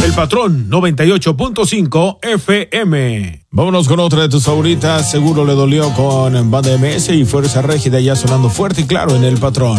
El Patrón 98.5 FM. Vámonos con otra de tus favoritas. Seguro le dolió con Banda MS y Fuerza Régida ya sonando fuerte y claro en El Patrón.